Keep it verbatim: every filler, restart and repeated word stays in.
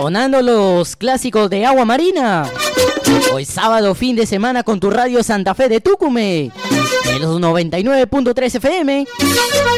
sonando los clásicos de Agua Marina. Hoy sábado, fin de semana con tu radio Santa Fe de Tucumán, de los noventa y nueve punto tres F M.